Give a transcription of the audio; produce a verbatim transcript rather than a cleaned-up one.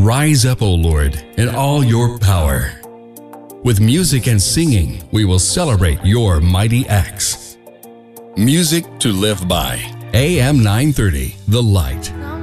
Rise up, O Lord, in all your power. With music and singing, we will celebrate your mighty acts. Music to live by. A M nine thirty, The Light.